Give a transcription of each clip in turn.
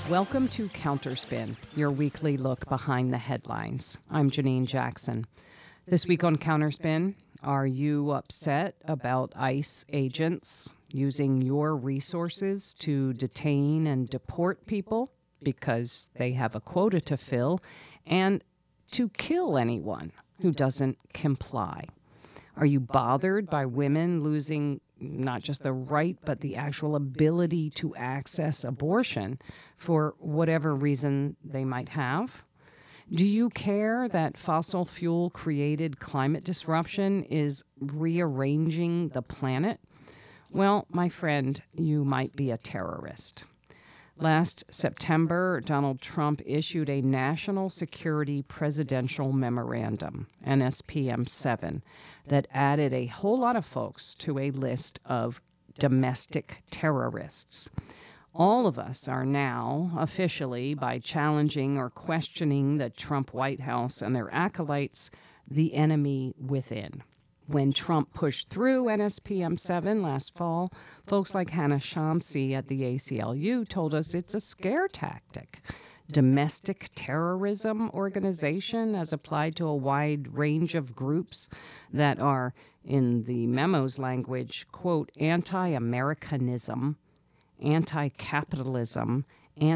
Welcome to Counterspin, your weekly look behind the headlines. I'm Janine Jackson. This week on Counterspin, are you upset about ICE agents using your resources to detain and deport people because they have a quota to fill and to kill anyone who doesn't comply? Are you bothered by women losing not just the right, but the actual ability to access abortion for whatever reason they might have? Do you care that fossil fuel-created climate disruption is rearranging the planet? Well, my friend, you might be a terrorist. Last September, Donald Trump issued a National Security Presidential Memorandum, NSPM 7, that added a whole lot of folks to a list of domestic terrorists. All of us are now, officially, by challenging or questioning the Trump White House and their acolytes, the enemy within. When Trump pushed through NSPM 7 last fall, folks like Hannah Shamsi at the ACLU told us it's a scare tactic. Domestic terrorism organization as applied to a wide range of groups that are, in the memo's language, quote, anti-Americanism, anti-capitalism,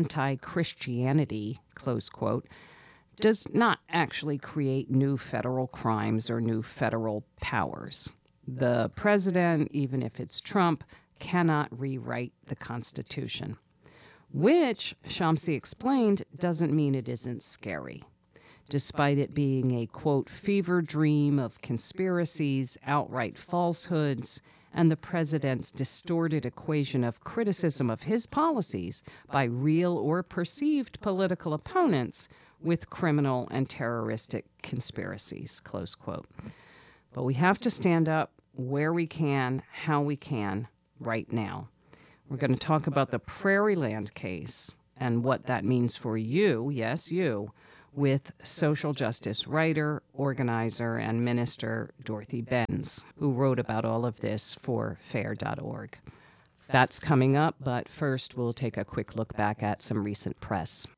anti-Christianity, close quote, does not actually create new federal crimes or new federal powers. The president, even if it's Trump, cannot rewrite the Constitution. Which, Shamsi explained, doesn't mean it isn't scary. Despite it being a, quote, fever dream of conspiracies, outright falsehoods, and the president's distorted equation of criticism of his policies by real or perceived political opponents with criminal and terroristic conspiracies, close quote. But we have to stand up where we can, how we can, right now. We're going to talk about the Prairieland case and what that means for you, yes, you, with social justice writer, organizer, and minister Dorothy Benz, who wrote about all of this for FAIR.org. That's coming up, but first we'll take a quick look back at some recent press.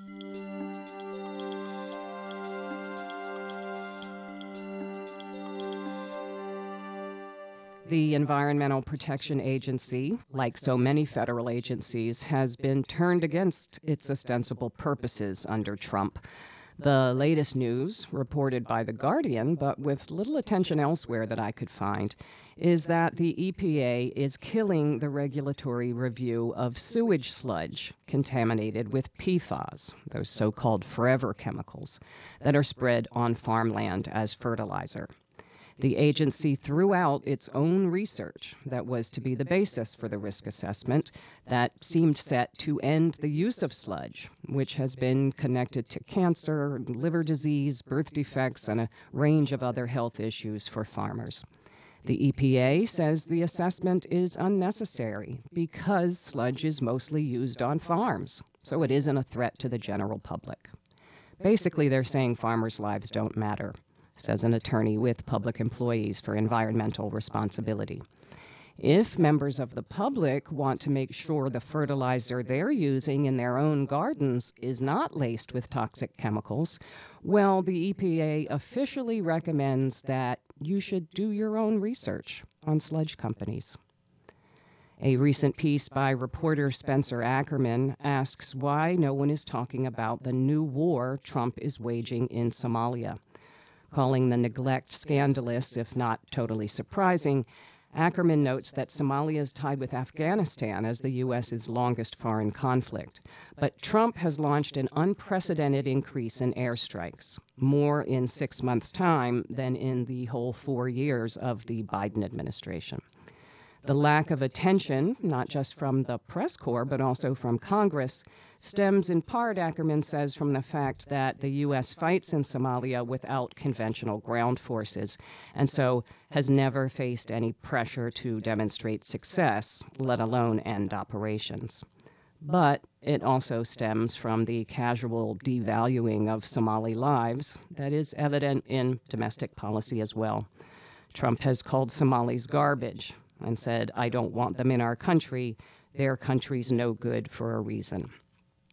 The Environmental Protection Agency, like so many federal agencies, has been turned against its ostensible purposes under Trump. The latest news, reported by The Guardian, but with little attention elsewhere that I could find, is that the EPA is killing the regulatory review of sewage sludge contaminated with PFAS, those so-called forever chemicals, that are spread on farmland as fertilizer. The agency threw out its own research that was to be the basis for the risk assessment that seemed set to end the use of sludge, which has been connected to cancer, liver disease, birth defects, and a range of other health issues for farmers. The EPA says the assessment is unnecessary because sludge is mostly used on farms, so it isn't a threat to the general public. Basically, they're saying farmers' lives don't matter, says an attorney with Public Employees for Environmental Responsibility. If members of the public want to make sure the fertilizer they're using in their own gardens is not laced with toxic chemicals, well, the EPA officially recommends that you should do your own research on sludge companies. A recent piece by reporter Spencer Ackerman asks why no one is talking about the new war Trump is waging in Somalia. Calling the neglect scandalous, if not totally surprising, Ackerman notes that Somalia is tied with Afghanistan as the U.S.'s longest foreign conflict. But Trump has launched an unprecedented increase in airstrikes, more in 6 months' time than in the whole 4 years of the Biden administration. The lack of attention, not just from the press corps, but also from Congress, stems in part, Ackerman says, from the fact that the U.S. fights in Somalia without conventional ground forces, and so has never faced any pressure to demonstrate success, let alone end operations. But it also stems from the casual devaluing of Somali lives that is evident in domestic policy as well. Trump has called Somalis garbage and said, "I don't want them in our country. Their country's no good for a reason."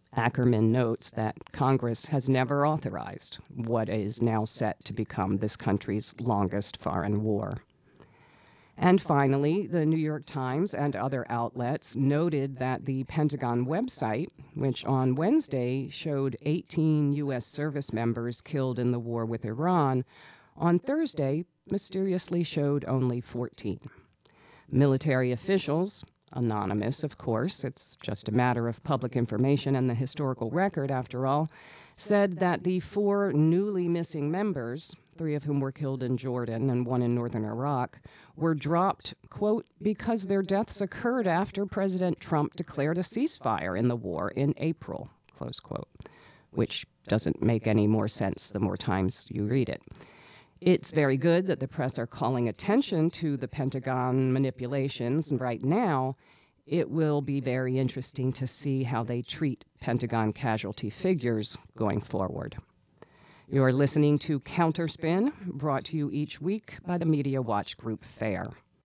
Ackerman notes that Congress has never authorized what is now set to become this country's longest foreign war. And finally, the New York Times and other outlets noted that the Pentagon website, which on Wednesday showed 18 U.S. service members killed in the war with Iran, on Thursday mysteriously showed only 14. Military officials, anonymous of course, it's just a matter of public information and the historical record after all, said that the 4 newly missing members, 3 of whom were killed in Jordan and 1 in northern Iraq, were dropped, quote, because their deaths occurred after President Trump declared a ceasefire in the war in April, close quote, which doesn't make any more sense the more times you read it. It's very good that the press are calling attention to the Pentagon manipulations, and right now it will be very interesting to see how they treat Pentagon casualty figures going forward. You're listening to Counterspin, brought to you each week by the Media Watch Group FAIR.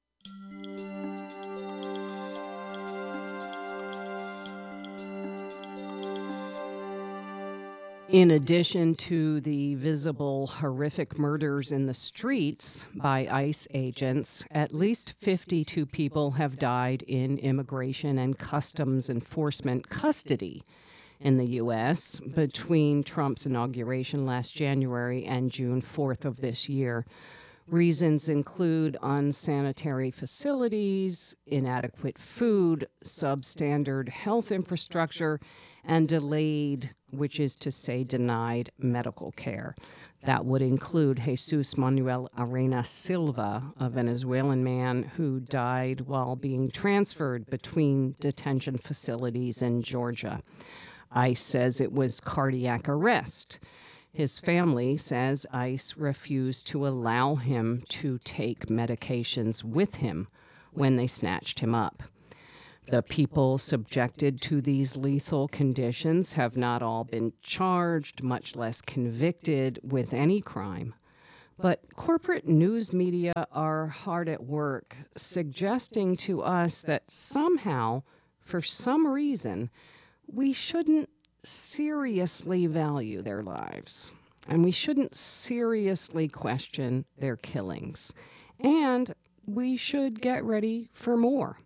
In addition to the visible horrific murders in the streets by ICE agents, at least 52 people have died in immigration and customs enforcement custody in the U.S. between Trump's inauguration last January and June 4th of this year. Reasons include unsanitary facilities, inadequate food, substandard health infrastructure, and delayed, which is to say denied, medical care. That would include Jesus Manuel Arenas Silva, a Venezuelan man who died while being transferred between detention facilities in Georgia. ICE says it was cardiac arrest. His family says ICE refused to allow him to take medications with him when they snatched him up. The people subjected to these lethal conditions have not all been charged, much less convicted with any crime. But corporate news media are hard at work, suggesting to us that somehow, for some reason, we shouldn't seriously value their lives, and we shouldn't seriously question their killings, and we should get ready for more.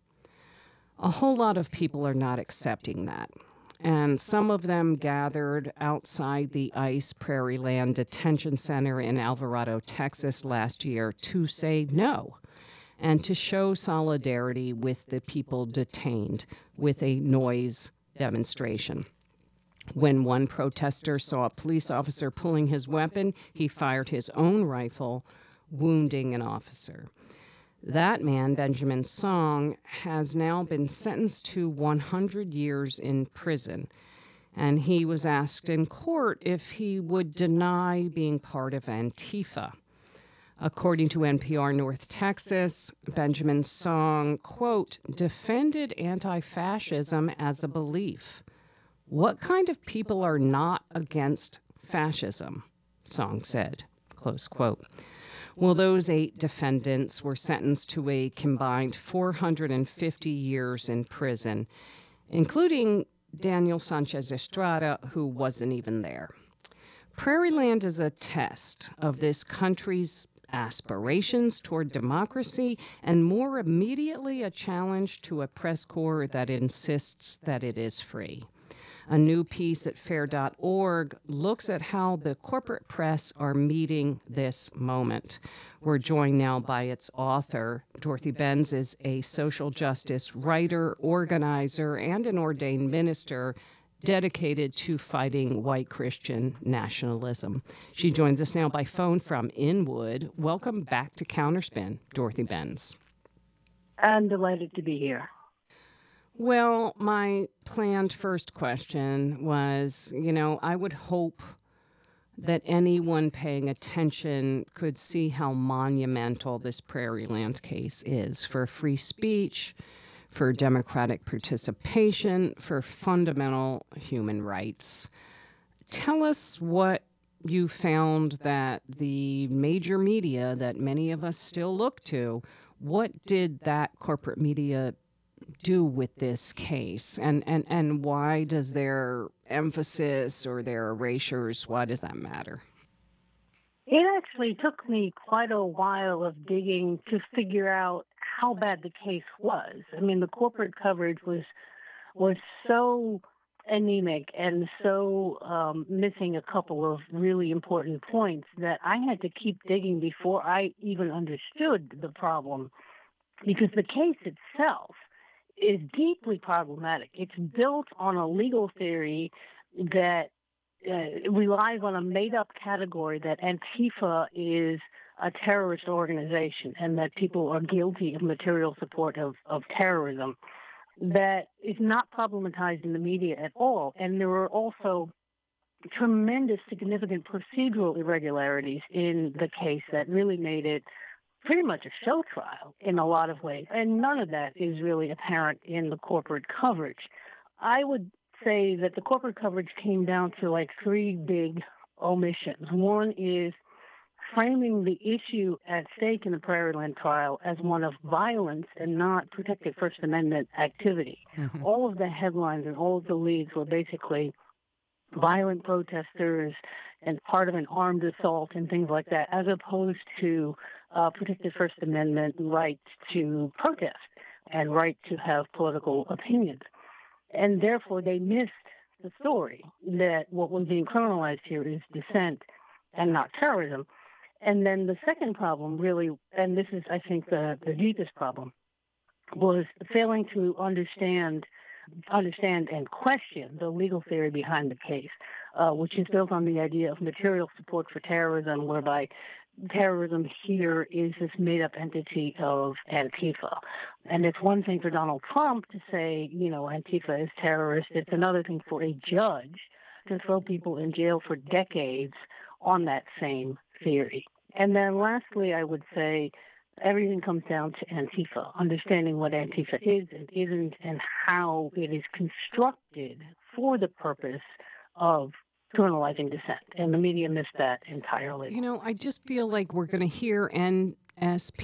A whole lot of people are not accepting that, and some of them gathered outside the ICE Prairieland Detention Center in Alvarado, Texas last year to say no and to show solidarity with the people detained with a noise demonstration. When one protester saw a police officer pulling his weapon, he fired his own rifle, wounding an officer. That man, Benjamin Song, has now been sentenced to 100 years in prison, and he was asked in court if he would deny being part of Antifa. According to NPR North Texas, Benjamin Song, quote, defended anti-fascism as a belief. What kind of people are not against fascism? Song said, close quote. Well, those 8 defendants were sentenced to a combined 450 years in prison, including Daniel Sanchez Estrada, who wasn't even there. Prairieland is a test of this country's aspirations toward democracy, and more immediately a challenge to a press corps that insists that it is free. A new piece at fair.org looks at how the corporate press are meeting this moment. We're joined now by its author. Dorothy Benz is a social justice writer, organizer, and an ordained minister dedicated to fighting white Christian nationalism. She joins us now by phone from Inwood. Welcome back to Counterspin, Dorothy Benz. I'm delighted to be here. Well, my planned first question was, I would hope that anyone paying attention could see how monumental this Prairieland case is for free speech, for democratic participation, for fundamental human rights. Tell us what you found that the major media that many of us still look to, what did that corporate media do with this case? And why does their emphasis or their erasures, why does that matter? It actually took me quite a while of digging to figure out how bad the case was. I mean, the corporate coverage was so anemic and so missing a couple of really important points that I had to keep digging before I even understood the problem, because the case itself is deeply problematic. It's built on a legal theory that relies on a made-up category that Antifa is a terrorist organization and that people are guilty of material support of terrorism. That is not problematized in the media at all. And there are also tremendous, significant procedural irregularities in the case that really made it pretty much a show trial in a lot of ways. And none of that is really apparent in the corporate coverage. I would say that the corporate coverage came down to like three big omissions. One is framing the issue at stake in the Prairieland trial as one of violence and not protected First Amendment activity. Mm-hmm. All of the headlines and all of the leads were basically violent protesters and part of an armed assault and things like that, as opposed to protected First Amendment right to protest and right to have political opinions. And therefore, they missed the story that what was being criminalized here is dissent and not terrorism. And then the second problem really, and this is, I think, the deepest problem, was failing to understand and question the legal theory behind the case, which is built on the idea of material support for terrorism, whereby terrorism here is this made-up entity of Antifa. And it's one thing for Donald Trump to say, you know, Antifa is terrorist. It's another thing for a judge to throw people in jail for decades on that same theory. And then lastly, I would say everything comes down to Antifa, understanding what Antifa is and isn't and how it is constructed for the purpose of criminalizing dissent. And the media missed that entirely. You know, I just feel like we're going to hear NSP